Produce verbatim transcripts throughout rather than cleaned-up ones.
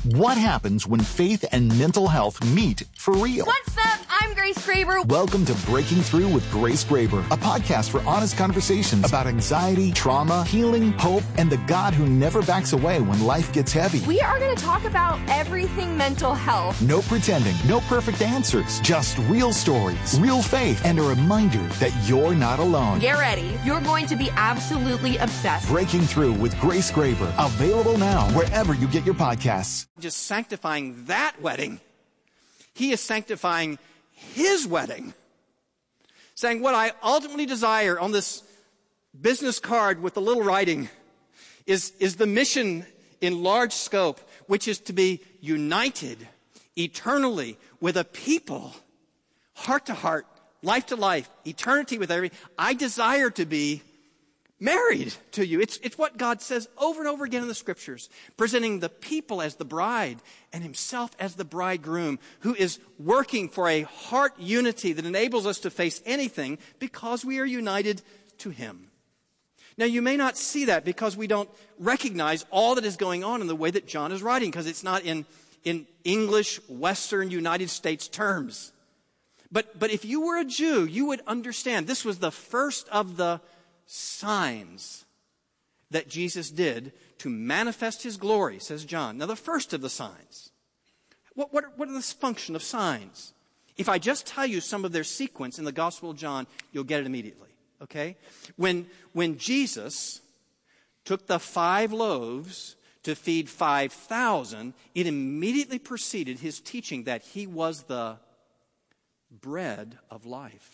What happens when faith and mental health meet for real? What's up? I'm Grace Graber. Welcome to Breaking Through with Grace Graber, a podcast for honest conversations about anxiety, trauma, healing, hope, and the God who never backs away when life gets heavy. We are going to talk about everything mental health. No pretending, no perfect answers, just real stories, real faith, and a reminder that you're not alone. Get ready. You're going to be absolutely obsessed. Breaking Through with Grace Graber, available now wherever you get your podcasts. Just sanctifying that wedding. He is sanctifying his wedding. Saying what I ultimately desire on this business card with the little writing is, is the mission in large scope, which is to be united eternally with a people, heart to heart, life to life, eternity with every. I desire to be married to you. It's, it's what God says over and over again in the scriptures, presenting the people as the bride and himself as the bridegroom, who is working for a heart unity that enables us to face anything because we are united to him. Now, you may not see that because we don't recognize all that is going on in the way that John is writing, because it's not in, in English, Western United States terms. But, but if you were a Jew, you would understand this was the first of the signs that Jesus did to manifest his glory, says John. Now, the first of the signs. What, what, what are the function of signs? If I just tell you some of their sequence in the Gospel of John, you'll get it immediately, okay? When, when Jesus took the five loaves to feed five thousand, it immediately preceded his teaching that he was the bread of life.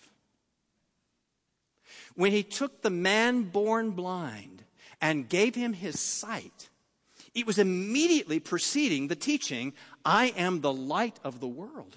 When he took the man born blind and gave him his sight, it was immediately preceding the teaching, I am the light of the world.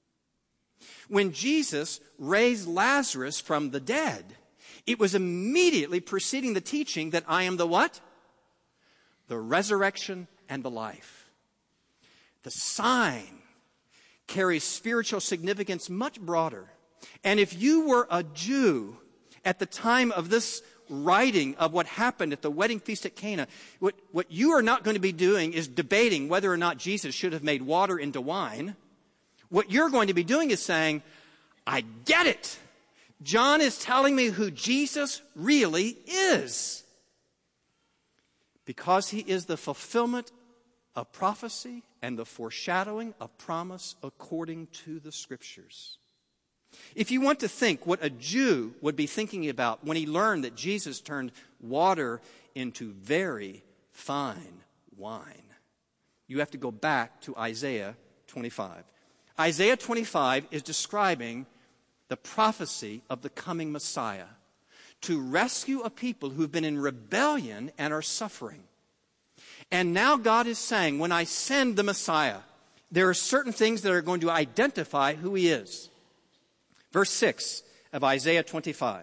When Jesus raised Lazarus from the dead, it was immediately preceding the teaching that I am the what? The resurrection and the life. The sign carries spiritual significance much broader. And if you were a Jew at the time of this writing of what happened at the wedding feast at Cana, what, what you are not going to be doing is debating whether or not Jesus should have made water into wine. What you're going to be doing is saying, I get it. John is telling me who Jesus really is. Because he is the fulfillment of prophecy and the foreshadowing of promise according to the scriptures. If you want to think what a Jew would be thinking about when he learned that Jesus turned water into very fine wine, you have to go back to Isaiah twenty-five. Isaiah twenty-five is describing the prophecy of the coming Messiah to rescue a people who've been in rebellion and are suffering. And now God is saying, when I send the Messiah, there are certain things that are going to identify who he is. Verse six of Isaiah twenty-five.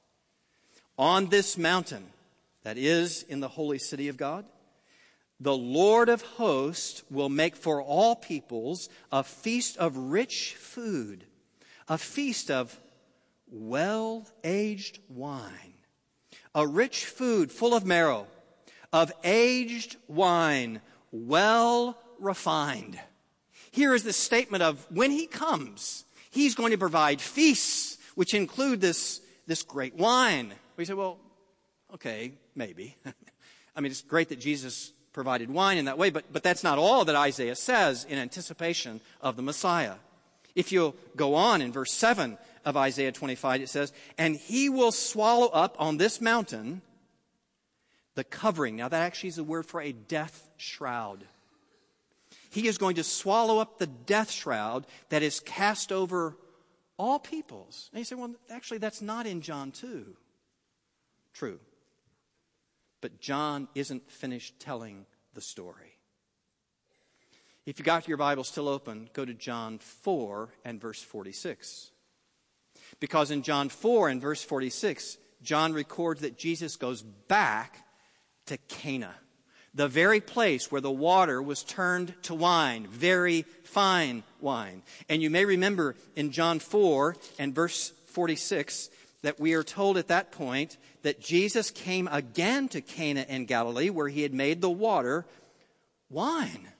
On this mountain, that is in the holy city of God, the Lord of hosts will make for all peoples a feast of rich food, a feast of well-aged wine, a rich food full of marrow, of aged wine, well refined. Here is the statement of when he comes, he's going to provide feasts, which include this, this great wine. We say, well, okay, maybe. I mean, it's great that Jesus provided wine in that way, but, but that's not all that Isaiah says in anticipation of the Messiah. If you'll go on in verse seven of Isaiah twenty-five, it says, and he will swallow up on this mountain the covering. Now, that actually is a word for a death shroud. He is going to swallow up the death shroud that is cast over all peoples. And you say, well, actually, that's not in John two. True. But John isn't finished telling the story. If you got your Bible still open, go to John four and verse forty-six. Because in John four and verse forty-six, John records that Jesus goes back to Cana, the very place where the water was turned to wine, very fine wine. And you may remember in John four and verse forty-six that we are told at that point that Jesus came again to Cana in Galilee, where he had made the water wine.